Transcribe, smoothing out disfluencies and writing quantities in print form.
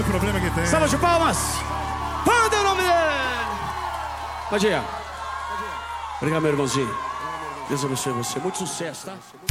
o problema que tem. Salva de palmas. Manda o nome dele. Pode ir. Obrigado, meu irmãozinho. Deus abençoe você. Muito sucesso, tá?